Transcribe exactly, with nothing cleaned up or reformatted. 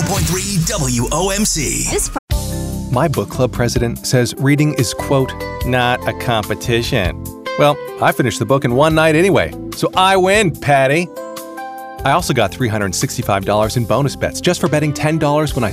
point three W O M C. This My book club president says reading is, quote, not a competition. Well, I finished the book in one night anyway, so I win, Patty. I also got three hundred sixty-five dollars in bonus bets just for betting ten dollars when I